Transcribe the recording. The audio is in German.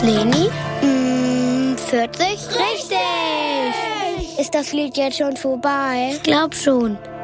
Leni? 40? Richtig! Ist das Lied jetzt schon vorbei? Ich glaub schon.